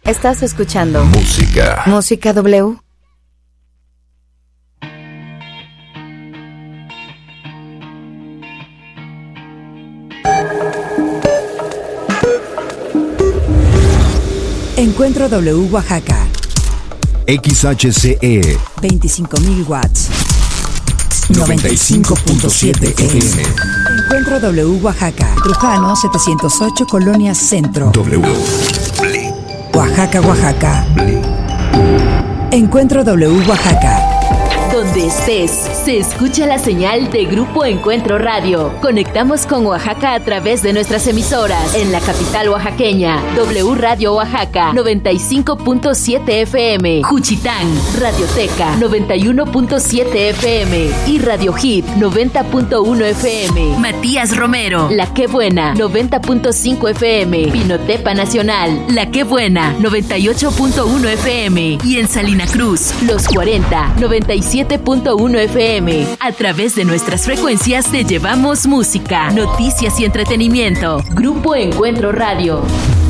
Estás escuchando Música W. Encuentro W Oaxaca. XHCE 25.000 watts. 95.7 FM. Encuentro W Oaxaca. Trujano 708 Colonia Centro. W. Oaxaca, Oaxaca. Encuentro W Oaxaca. Donde estés, se escucha la señal de Grupo Encuentro Radio. Conectamos con Oaxaca a través de nuestras emisoras. En la capital oaxaqueña, W Radio Oaxaca, 95.7 FM. Juchitán, Radioteca, 91.7 FM. Y Radio Hit, 90.1 FM. Matías Romero, La Qué Buena, 90.5 FM. Pinotepa Nacional, La Qué Buena, 98.1 FM. Y en Salina Cruz, Los 40, 97.1 FM. A través de nuestras frecuencias te llevamos música, noticias y entretenimiento. Grupo Encuentro Radio.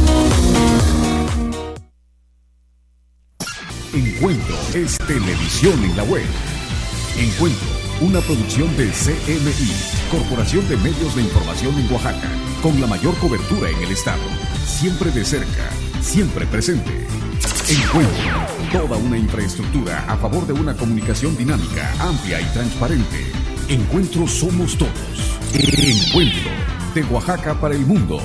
Encuentro es televisión en la web. Encuentro, una producción de CMI, Corporación de Medios de Información en Oaxaca, con la mayor cobertura en el estado. Siempre de cerca, siempre presente. Encuentro, toda una infraestructura a favor de una comunicación dinámica, amplia y transparente. Encuentro somos todos. Encuentro, de Oaxaca para el mundo.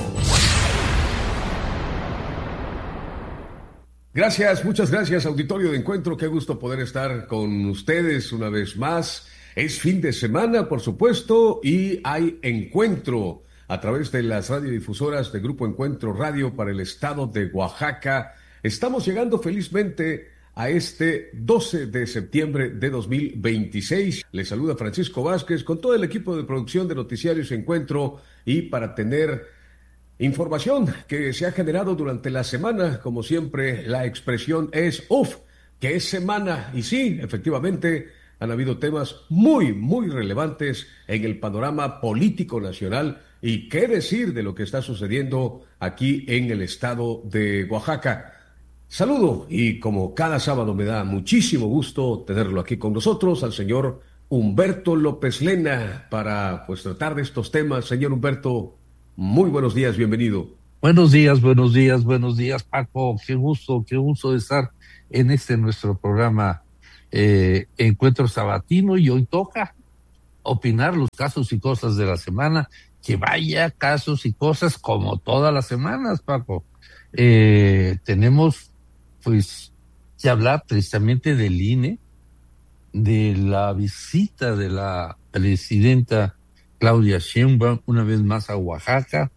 Gracias, muchas gracias, auditorio de Encuentro. Qué gusto poder estar con ustedes una vez más. Es fin de semana, por supuesto, y hay encuentro a través de las radiodifusoras de Grupo Encuentro Radio para el estado de Oaxaca. Estamos llegando felizmente a este 12 de septiembre de 2026. Les saluda Francisco Vázquez con todo el equipo de producción de Noticiarios Encuentro y para tener información que se ha generado durante la semana. Como siempre, la expresión es ¡uf! Que es semana. Y sí, efectivamente, han habido temas muy, muy relevantes en el panorama político nacional. Y qué decir de lo que está sucediendo aquí en el estado de Oaxaca. Saludo y como cada sábado me da muchísimo gusto tenerlo aquí con nosotros al señor Humberto López Lena para pues tratar de estos temas. Señor Humberto, muy buenos días, bienvenido. Buenos días, Paco. Qué gusto de estar en nuestro programa Encuentro Sabatino, y hoy toca opinar los casos y cosas de la semana. Que vaya casos y cosas como todas las semanas, Paco. Tenemos pues que hablar precisamente del INE, de la visita de la presidenta Claudia Sheinbaum una vez más a Oaxaca,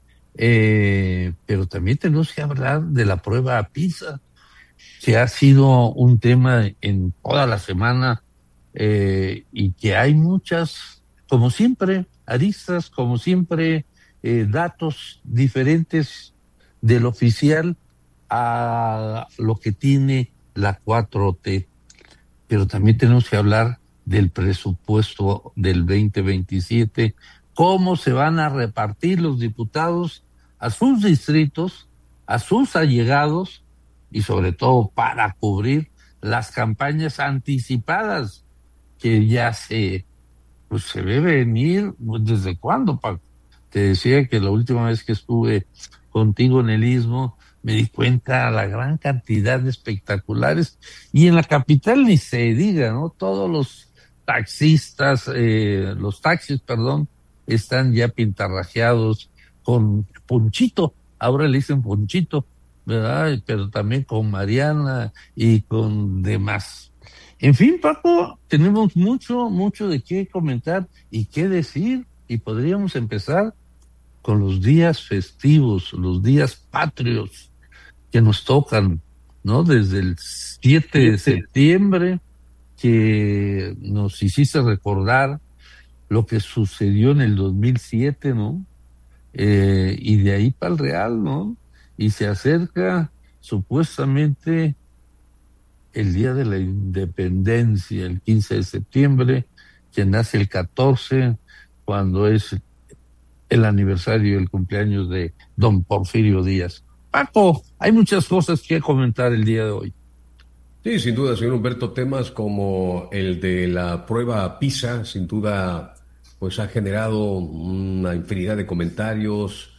pero también tenemos que hablar de la prueba PISA, que ha sido un tema en toda la semana, y que hay muchas, como siempre, aristas, como siempre, datos diferentes del oficial a lo que tiene la 4T. Pero también tenemos que hablar del presupuesto del 2027, cómo se van a repartir los diputados a sus distritos, a sus allegados, y sobre todo para cubrir las campañas anticipadas que ya se ve venir. ¿Desde cuándo, Paco? Te decía que la última vez que estuve contigo en el Istmo me di cuenta de la gran cantidad de espectaculares, y en la capital ni se diga, ¿no? Todos los taxistas, los taxis, están ya pintarrajeados con Ponchito, ahora le dicen Ponchito, ¿verdad? Pero también con Mariana y con demás. En fin, Paco, tenemos mucho de qué comentar y qué decir, y podríamos empezar con los días festivos, los días patrios que nos tocan, ¿no? Desde el 7 de septiembre, que nos hiciste recordar lo que sucedió en el 2007, ¿no? Y de ahí para el Real, ¿no? Y se acerca supuestamente el Día de la Independencia, el 15 de septiembre, que nace el 14, cuando es el aniversario del cumpleaños de don Porfirio Díaz. Paco, hay muchas cosas que comentar el día de hoy. Sí, sin duda, señor Humberto, temas como el de la prueba PISA, sin duda, pues ha generado una infinidad de comentarios,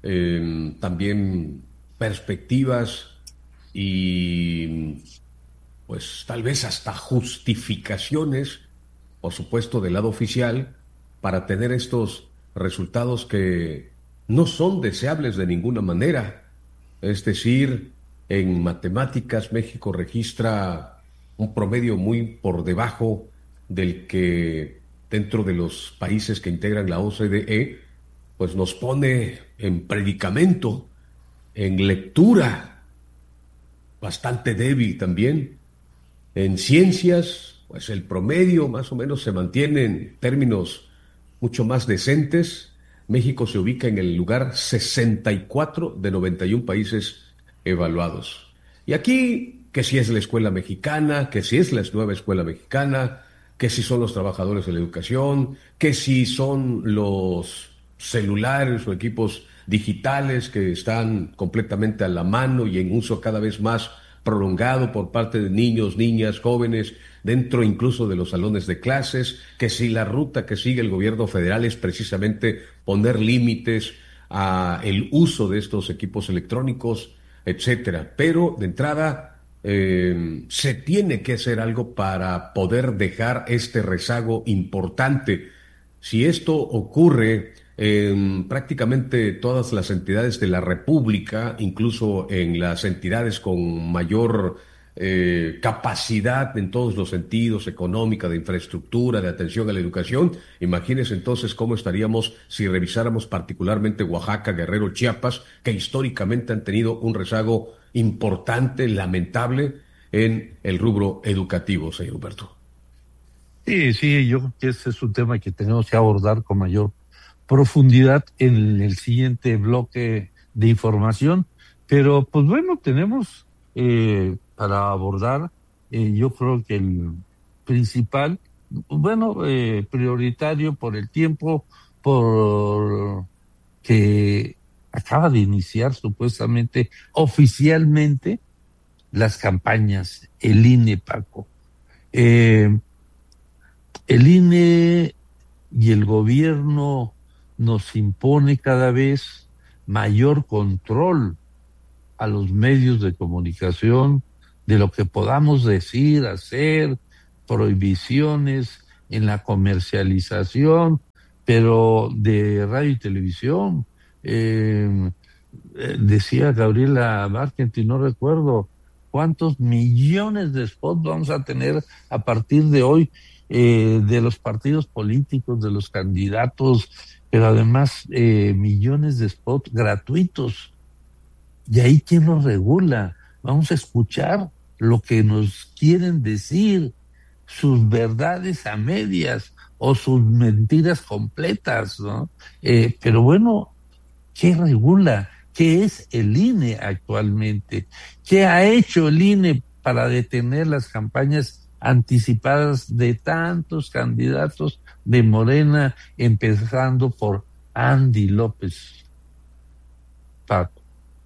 también perspectivas y pues tal vez hasta justificaciones, por supuesto, del lado oficial, para tener estos resultados que no son deseables de ninguna manera. Es decir, en matemáticas México registra un promedio muy por debajo del que dentro de los países que integran la OCDE, pues nos pone en predicamento, en lectura, bastante débil también. En ciencias, pues el promedio más o menos se mantiene en términos mucho más decentes. México se ubica en el lugar 64 de 91 países evaluados. Y aquí, que si es la escuela mexicana, que si es la nueva escuela mexicana, que si son los trabajadores de la educación, que si son los celulares o equipos digitales que están completamente a la mano y en uso cada vez más prolongado por parte de niños, niñas, jóvenes, dentro incluso de los salones de clases, que si la ruta que sigue el gobierno federal es precisamente poner límites a el uso de estos equipos electrónicos, etcétera. Pero de entrada se tiene que hacer algo para poder dejar este rezago importante. Si esto ocurre en prácticamente todas las entidades de la República, incluso en las entidades con mayor capacidad en todos los sentidos, económica, de infraestructura, de atención a la educación, imagínense entonces cómo estaríamos si revisáramos particularmente Oaxaca, Guerrero, Chiapas, que históricamente han tenido un rezago importante, lamentable, en el rubro educativo, señor Humberto. Sí, yo creo que ese es un tema que tenemos que abordar con mayor profundidad en el siguiente bloque de información, pero pues bueno, tenemos para abordar, yo creo que el principal, bueno, prioritario por el tiempo, por que acaba de iniciar supuestamente oficialmente las campañas, el INE, Paco. El INE y el gobierno nos impone cada vez mayor control a los medios de comunicación, de lo que podamos decir, hacer, prohibiciones en la comercialización, pero de radio y televisión. Decía Gabriela Márquez, y no recuerdo cuántos millones de spots vamos a tener a partir de hoy, de los partidos políticos, de los candidatos, pero además millones de spots gratuitos. Y ahí, ¿quién los regula? Vamos a escuchar lo que nos quieren decir, sus verdades a medias o sus mentiras completas, ¿no? Pero bueno, ¿qué regula? ¿Qué es el INE actualmente? ¿Qué ha hecho el INE para detener las campañas anticipadas de tantos candidatos de Morena, empezando por Andy López? Paco.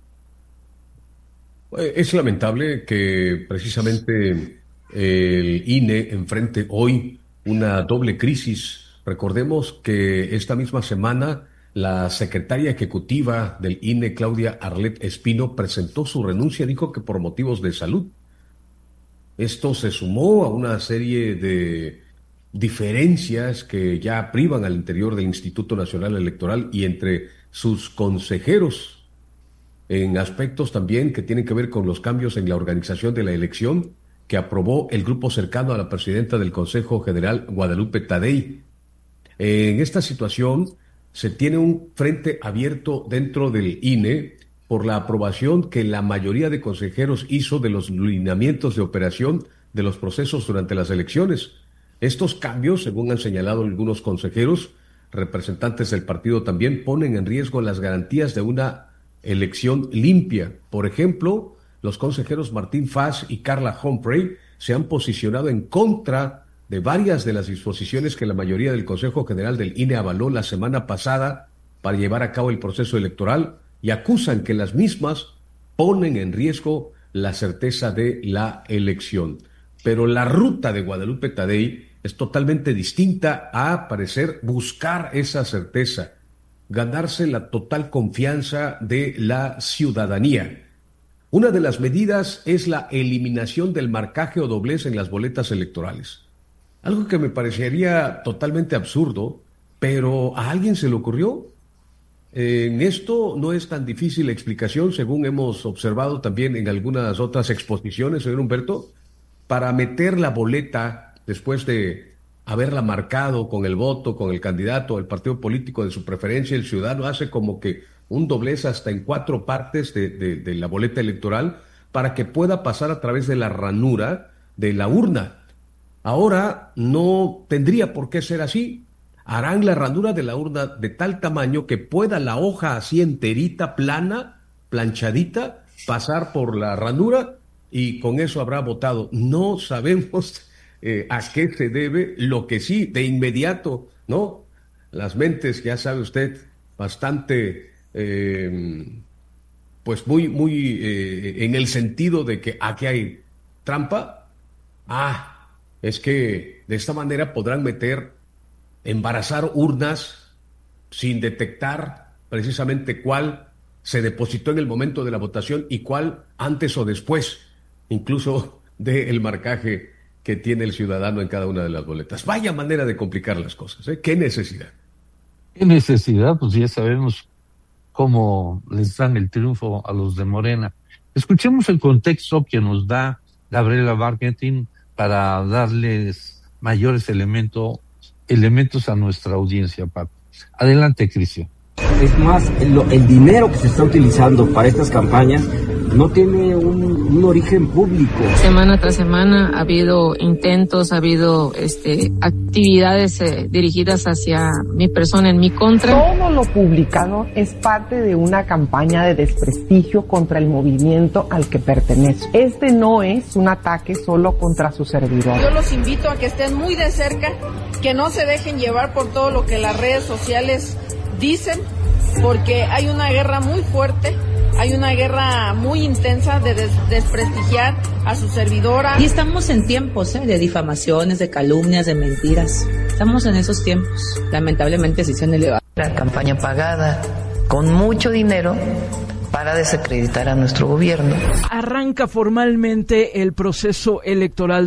Es lamentable que precisamente el INE enfrente hoy una doble crisis. Recordemos que esta misma semana la secretaria ejecutiva del INE, Claudia Arlet Espino, presentó su renuncia, dijo que por motivos de salud. Esto se sumó a una serie de diferencias que ya privan al interior del Instituto Nacional Electoral y entre sus consejeros, en aspectos también que tienen que ver con los cambios en la organización de la elección que aprobó el grupo cercano a la presidenta del Consejo General, Guadalupe Tadei. En esta situación se tiene un frente abierto dentro del INE por la aprobación que la mayoría de consejeros hizo de los lineamientos de operación de los procesos durante las elecciones. Estos cambios, según han señalado algunos consejeros, representantes del partido también, ponen en riesgo las garantías de una elección limpia. Por ejemplo, los consejeros Martín Faz y Carla Humphrey se han posicionado en contra de varias de las disposiciones que la mayoría del Consejo General del INE avaló la semana pasada para llevar a cabo el proceso electoral y acusan que las mismas ponen en riesgo la certeza de la elección. Pero la ruta de Guadalupe Tadei es totalmente distinta a parecer buscar esa certeza, ganarse la total confianza de la ciudadanía. Una de las medidas es la eliminación del marcaje o doblez en las boletas electorales. Algo que me parecería totalmente absurdo, pero ¿a alguien se le ocurrió? En esto no es tan difícil la explicación, según hemos observado también en algunas otras exposiciones, señor Humberto, para meter la boleta después de haberla marcado con el voto, con el candidato, el partido político de su preferencia. El ciudadano hace como que un doblez hasta en 4 partes de la boleta electoral para que pueda pasar a través de la ranura de la urna. Ahora no tendría por qué ser así. Harán la ranura de la urna de tal tamaño que pueda la hoja así enterita, plana, planchadita, pasar por la ranura y con eso habrá votado. No sabemos a qué se debe. Lo que sí, de inmediato, ¿no? Las mentes, ya sabe usted, bastante, pues muy en el sentido de que aquí hay trampa. Es que de esta manera podrán embarazar urnas sin detectar precisamente cuál se depositó en el momento de la votación y cuál antes o después, incluso del marcaje que tiene el ciudadano en cada una de las boletas. Vaya manera de complicar las cosas, ¿eh? ¿Qué necesidad? ¿Qué necesidad? Pues ya sabemos cómo les dan el triunfo a los de Morena. Escuchemos el contexto que nos da Gabriela Marketing para darles mayores elementos a nuestra audiencia, Paco. Adelante, Cristian. Es más, el dinero que se está utilizando para estas campañas no tiene un origen público. Semana tras semana ha habido intentos, ha habido actividades dirigidas hacia mi persona en mi contra. Todo lo publicado es parte de una campaña de desprestigio contra el movimiento al que pertenece. Este no es un ataque solo contra su servidor. Yo los invito a que estén muy de cerca, que no se dejen llevar por todo lo que las redes sociales dicen, porque hay una guerra muy fuerte, hay una guerra muy intensa de desprestigiar a su servidora. Y estamos en tiempos de difamaciones, de calumnias, de mentiras. Estamos en esos tiempos. Lamentablemente sí se han elevado. La campaña pagada con mucho dinero para desacreditar a nuestro gobierno. Arranca formalmente el proceso electoral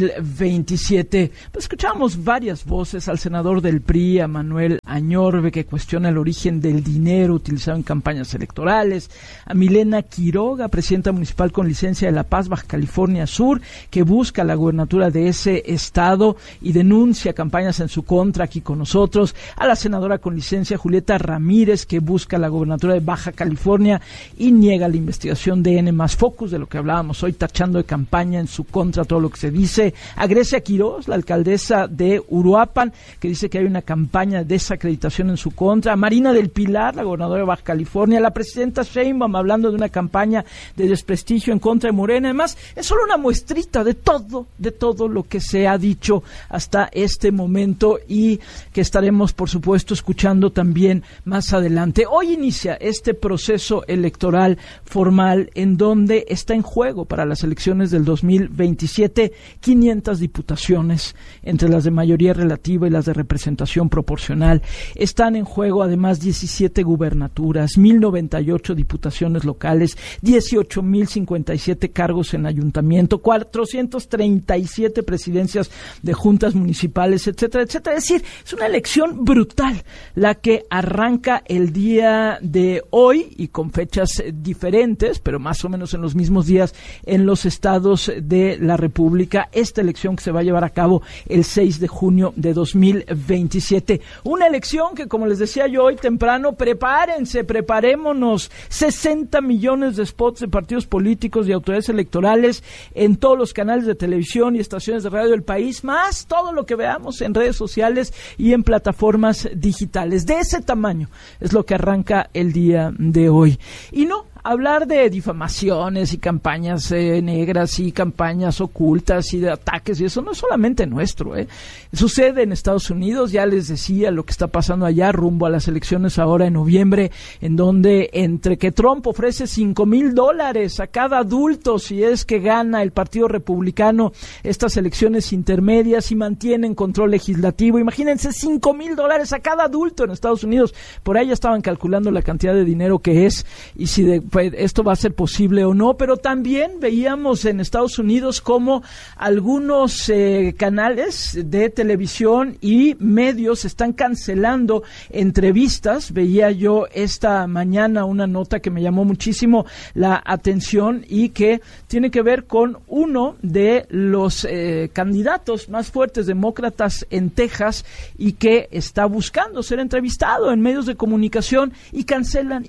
2027. Pues escuchamos varias voces: al senador del PRI, a Manuel Añorbe, que cuestiona el origen del dinero utilizado en campañas electorales, a Milena Quiroga, presidenta municipal con licencia de La Paz, Baja California Sur, que busca la gubernatura de ese estado y denuncia campañas en su contra aquí con nosotros, a la senadora con licencia Julieta Ramírez, que busca la gubernatura de Baja California y niega la investigación de N+ Focus, de lo que hablábamos hoy, tachando de campaña en su contra todo lo que se dice, a Grecia Quiroz, la alcaldesa de Uruapan, que dice que hay una campaña de desacreditación en su contra, a Marina del Pilar, la gobernadora de Baja California, a la presidenta Sheinbaum, hablando de una campaña de desprestigio en contra de Morena. Además, es solo una muestrita de todo lo que se ha dicho hasta este momento y que estaremos, por supuesto, escuchando también más adelante. Hoy inicia este proceso electoral formal en donde está en juego para las elecciones del 2027 500 diputaciones, entre las de mayoría relativa y las de representación proporcional. Están en juego además 17 gubernaturas, 1,098 diputaciones locales, 18,057 cargos en ayuntamiento, 437 presidencias de juntas municipales, etcétera, etcétera. Es decir, es una elección brutal la que arranca el día de hoy y con fechas diferentes, pero más o menos en los mismos días en los estados de la República. Esta elección que se va a llevar a cabo el 6 de junio de 2027. Una elección que, como les decía yo hoy temprano, preparémonos. 60 millones de spots de partidos políticos y autoridades electorales en todos los canales de televisión y estaciones de radio del país, más todo lo que veamos en redes sociales y en plataformas digitales. De ese tamaño es lo que arranca el día de hoy. Y no, hablar de difamaciones y campañas negras y campañas ocultas y de ataques, y eso no es solamente nuestro, Sucede en Estados Unidos, ya les decía lo que está pasando allá rumbo a las elecciones ahora en noviembre, en donde entre que Trump ofrece $5,000 a cada adulto si es que gana el Partido Republicano estas elecciones intermedias y mantienen control legislativo. Imagínense, $5,000 a cada adulto en Estados Unidos. Por ahí ya estaban calculando la cantidad de dinero que es y si esto va a ser posible o no, pero también veíamos en Estados Unidos como algunos canales de televisión y medios están cancelando entrevistas. Veía yo esta mañana una nota que me llamó muchísimo la atención y que tiene que ver con uno de los candidatos más fuertes demócratas en Texas y que está buscando ser entrevistado en medios de comunicación y cancelan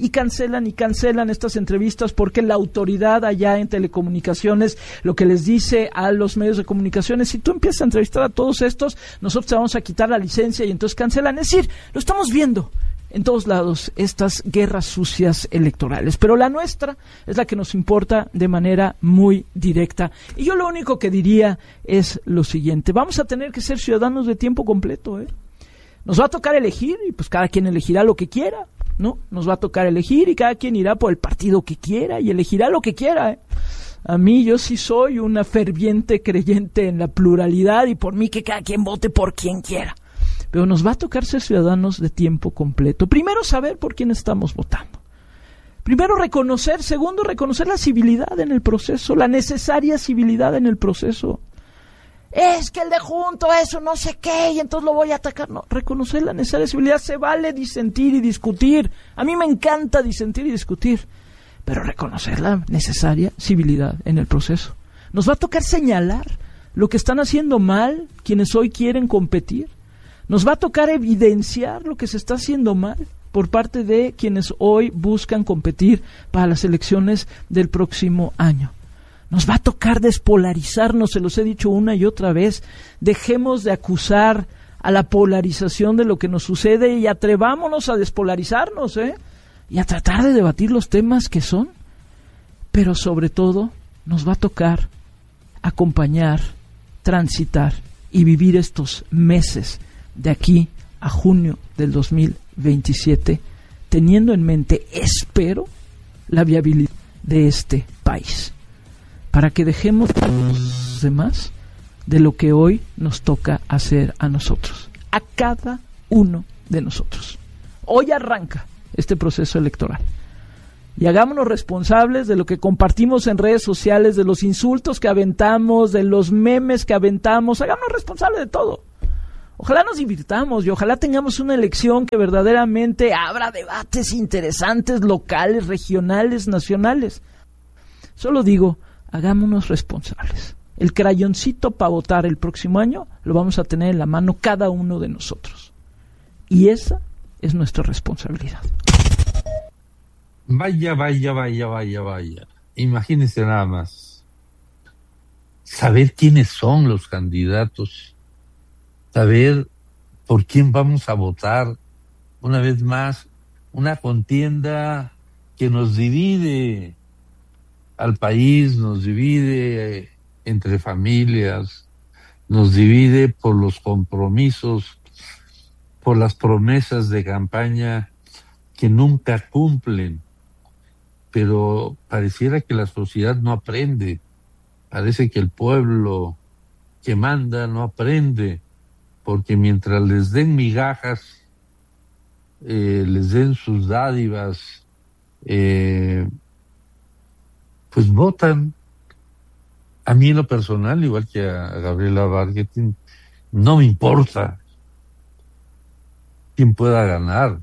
estas entrevistas porque la autoridad allá en telecomunicaciones lo que les dice a los medios de comunicaciones: si tú empiezas a entrevistar a todos estos, nosotros te vamos a quitar la licencia, y entonces cancelan. Es decir, lo estamos viendo en todos lados, estas guerras sucias electorales, pero la nuestra es la que nos importa de manera muy directa. Y yo lo único que diría es lo siguiente: vamos a tener que ser ciudadanos de tiempo completo, Nos va a tocar elegir, y pues cada quien elegirá lo que quiera, ¿no? Nos va a tocar elegir y cada quien irá por el partido que quiera y elegirá lo que quiera, A mí, yo sí soy una ferviente creyente en la pluralidad y por mí que cada quien vote por quien quiera. Pero nos va a tocar ser ciudadanos de tiempo completo. Primero, saber por quién estamos votando. Primero, reconocer. Segundo, reconocer la civilidad en el proceso, la necesaria civilidad en el proceso. Es que el de junto, eso, no sé qué, y entonces lo voy a atacar. No, reconocer la necesaria civilidad. Se vale disentir y discutir. A mí me encanta disentir y discutir. Pero reconocer la necesaria civilidad en el proceso. Nos va a tocar señalar lo que están haciendo mal quienes hoy quieren competir. Nos va a tocar evidenciar lo que se está haciendo mal por parte de quienes hoy buscan competir para las elecciones del próximo año. Nos va a tocar despolarizarnos, se los he dicho una y otra vez. Dejemos de acusar a la polarización de lo que nos sucede y atrevámonos a despolarizarnos, y a tratar de debatir los temas que son. Pero sobre todo nos va a tocar acompañar, transitar y vivir estos meses de aquí a junio del 2027, teniendo en mente, espero, la viabilidad de este país, para que dejemos a los demás de lo que hoy nos toca hacer a nosotros, a cada uno de nosotros. Hoy arranca este proceso electoral. Y hagámonos responsables de lo que compartimos en redes sociales, de los insultos que aventamos, de los memes que aventamos. Hagámonos responsables de todo. Ojalá nos divirtamos y ojalá tengamos una elección que verdaderamente abra debates interesantes, locales, regionales, nacionales. Solo digo, hagámonos responsables. El crayoncito para votar el próximo año lo vamos a tener en la mano cada uno de nosotros. Y esa es nuestra responsabilidad. Vaya. Imagínense nada más. Saber quiénes son los candidatos. Saber por quién vamos a votar. Una vez más, una contienda que nos divide al país, nos divide entre familias, nos divide por los compromisos, por las promesas de campaña que nunca cumplen. Pero pareciera que la sociedad no aprende. Parece que el pueblo que manda no aprende, porque mientras les den migajas, les den sus dádivas, pues votan. A mí en lo personal, igual que a Gabriela Bargetin, no me importa quién pueda ganar.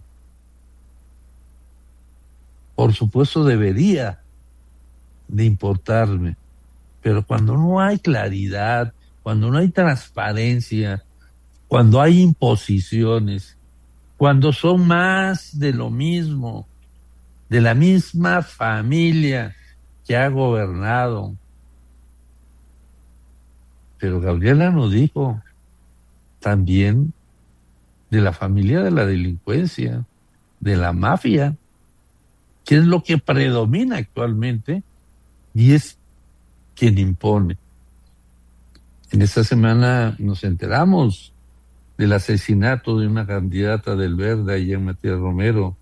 Por supuesto debería de importarme, pero cuando no hay claridad, cuando no hay transparencia, cuando hay imposiciones, cuando son más de lo mismo, de la misma familia que ha gobernado. Pero Gabriela nos dijo también de la familia de la delincuencia, de la mafia. que es lo que predomina actualmente y es quien impone. En esta semana nos enteramos del asesinato de una candidata del Verde allá en Matías Romero.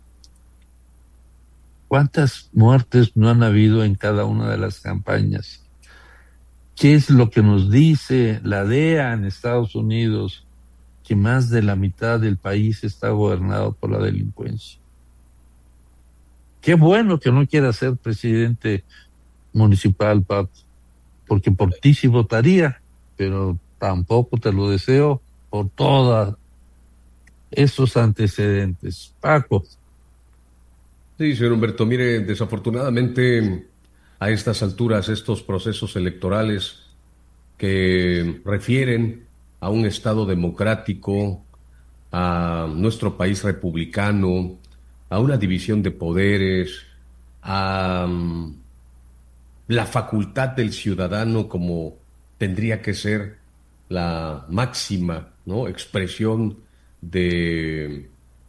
¿Cuántas muertes no han habido en cada una de las campañas? ¿Qué es lo que nos dice la DEA en Estados Unidos? Que más de la mitad del país está gobernado por la delincuencia. Qué bueno que no quiera ser presidente municipal, Paco, porque por ti sí votaría, pero tampoco te lo deseo por todos esos antecedentes. Paco. Sí, señor Humberto, mire, desafortunadamente a estas alturas estos procesos electorales que refieren a un Estado democrático, a nuestro país republicano, a una división de poderes, a la facultad del ciudadano como tendría que ser la máxima, ¿no?, expresión de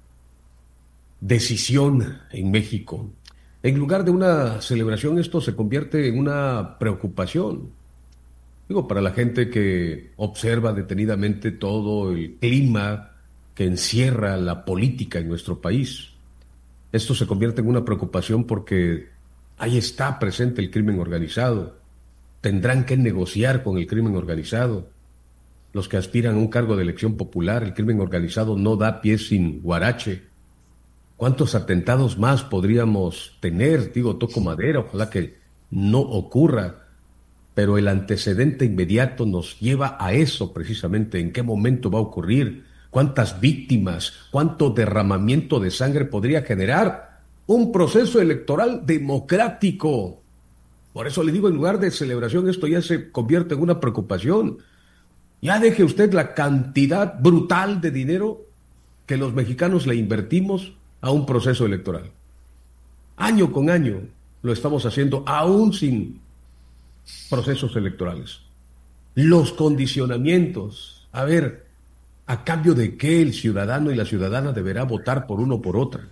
decisión en México. En lugar de una celebración, esto se convierte en una preocupación. Digo, para la gente que observa detenidamente todo el clima que encierra la política en nuestro país. Esto se convierte en una preocupación porque ahí está presente el crimen organizado. Tendrán que negociar con el crimen organizado. Los que aspiran a un cargo de elección popular, el crimen organizado no da pie sin guarache. ¿Cuántos atentados más podríamos tener? Digo, toco madera, ojalá que no ocurra. Pero el antecedente inmediato nos lleva a eso precisamente. ¿En qué momento va a ocurrir? ¿Cuántas víctimas? ¿Cuánto derramamiento de sangre podría generar un proceso electoral democrático? Por eso le digo, en lugar de celebración, esto ya se convierte en una preocupación. Ya deje usted la cantidad brutal de dinero que los mexicanos le invertimos a un proceso electoral. Año con año lo estamos haciendo, aún sin procesos electorales. Los condicionamientos. A ver, ¿a cambio de qué el ciudadano y la ciudadana deberá votar por uno o por otra?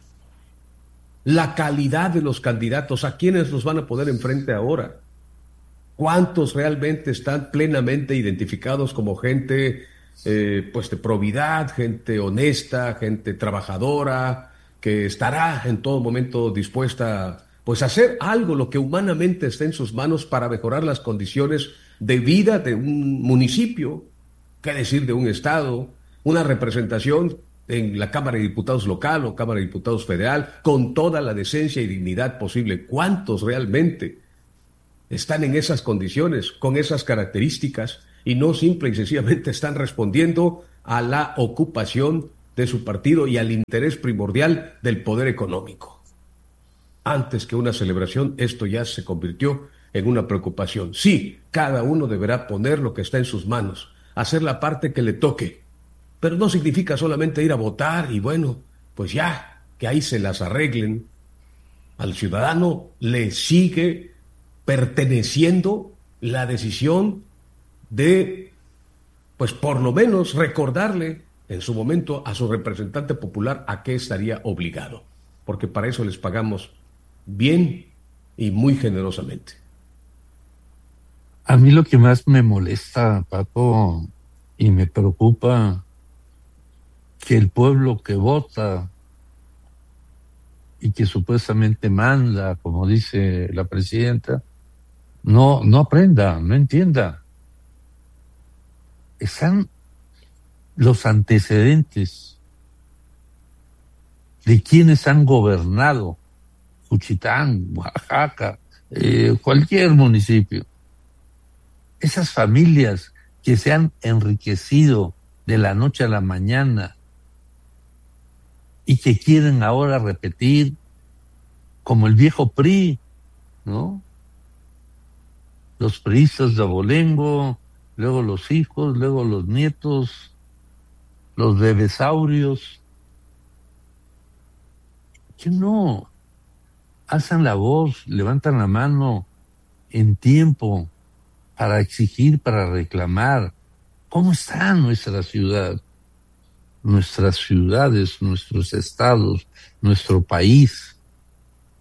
La calidad de los candidatos, ¿a quiénes los van a poner enfrente ahora? ¿Cuántos realmente están plenamente identificados como gente pues de probidad, gente honesta, gente trabajadora, que estará en todo momento dispuesta pues a hacer algo, lo que humanamente esté en sus manos para mejorar las condiciones de vida de un municipio, qué decir de un estado, una representación en la Cámara de Diputados local o Cámara de Diputados federal, con toda la decencia y dignidad posible? ¿Cuántos realmente están en esas condiciones, con esas características, y no simple y sencillamente están respondiendo a la ocupación de su partido y al interés primordial del poder económico? Antes que una celebración, esto ya se convirtió en una preocupación. Sí, cada uno deberá poner lo que está en sus manos, hacer la parte que le toque, pero no significa solamente ir a votar y bueno, pues ya, que ahí se las arreglen. Al ciudadano le sigue perteneciendo la decisión de, pues por lo menos recordarle en su momento a su representante popular a qué estaría obligado, porque para eso les pagamos bien y muy generosamente. A mí lo que más me molesta, Paco, y me preocupa, que el pueblo que vota y que supuestamente manda, como dice la presidenta, no aprenda, no entienda. Están los antecedentes de quienes han gobernado Juchitán, Oaxaca, cualquier municipio. Esas familias que se han enriquecido de la noche a la mañana y que quieren ahora repetir como el viejo PRI, ¿no? Los priistas de abolengo, luego los hijos, luego los nietos, los bebesaurios, que no alzan la voz, levantan la mano en tiempo para exigir, para reclamar. ¿Cómo está nuestra ciudad? Nuestras ciudades, nuestros estados, nuestro país.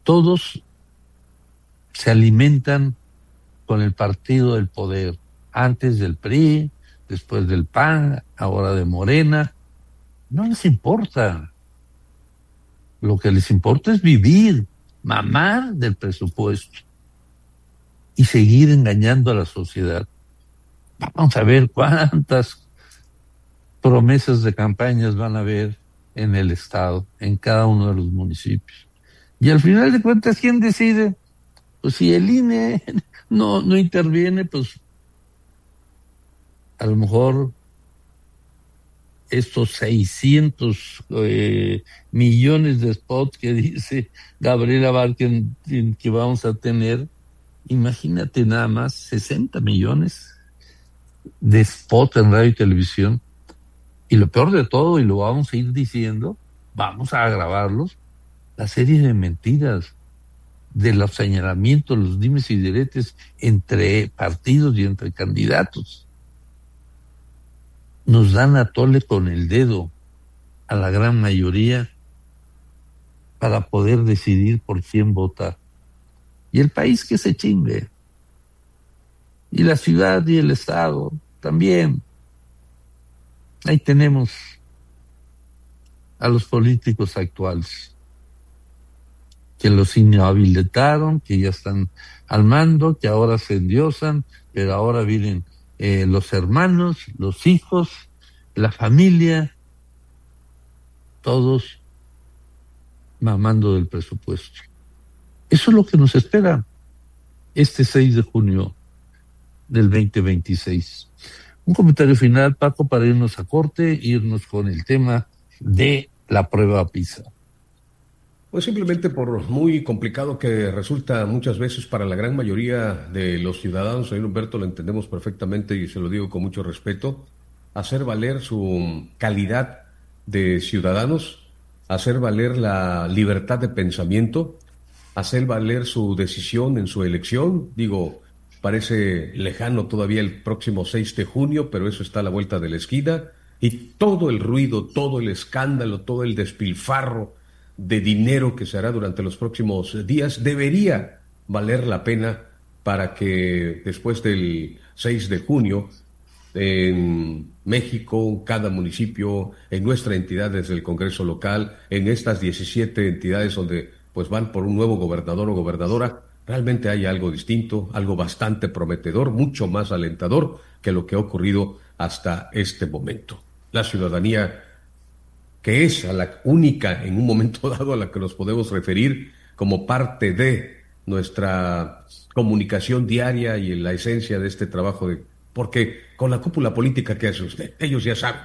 todos se alimentan con el partido del poder, antes del PRI, después del PAN, ahora de Morena. No les importa. Lo que les importa es vivir, mamar del presupuesto y seguir engañando a la sociedad. Vamos a ver cuántas promesas de campañas van a haber en el Estado, en cada uno de los municipios. Y al final de cuentas, ¿quién decide? Pues si el INE no interviene, pues a lo mejor estos 600 millones de spots que dice Gabriela Márquez que vamos a tener, imagínate nada más 60 millones de spots en radio y televisión. Y lo peor de todo, y lo vamos a ir diciendo, vamos a grabarlos, la serie de mentiras, de los señalamientos, los dimes y diretes entre partidos y entre candidatos. Nos dan a tole con el dedo a la gran mayoría para poder decidir por quién votar. Y el país que se chingue. Y la ciudad y el Estado también. Ahí tenemos a los políticos actuales, que los inhabilitaron, que ya están al mando, que ahora se endiosan, pero ahora vienen los hermanos, los hijos, la familia, todos mamando del presupuesto. Eso es lo que nos espera este 6 de junio del 2026. Un comentario final, Paco, para irnos a corte, irnos con el tema de la prueba PISA. Pues simplemente por muy complicado que resulta muchas veces para la gran mayoría de los ciudadanos, señor Humberto, lo entendemos perfectamente y se lo digo con mucho respeto, hacer valer su calidad de ciudadanos, hacer valer la libertad de pensamiento, hacer valer su decisión en su elección. Digo, parece lejano todavía el próximo 6 de junio, pero eso está a la vuelta de la esquina, y todo el ruido, todo el escándalo, todo el despilfarro de dinero que se hará durante los próximos días debería valer la pena para que después del 6 de junio en México, cada municipio, en nuestra entidad desde el Congreso local, en estas 17 entidades donde pues van por un nuevo gobernador o gobernadora, realmente haya algo distinto, algo bastante prometedor, mucho más alentador que lo que ha ocurrido hasta este momento. La ciudadanía, que es a la única en un momento dado a la que nos podemos referir como parte de nuestra comunicación diaria y en la esencia de este trabajo, porque con la cúpula política, ¿qué hace usted? Ellos ya saben.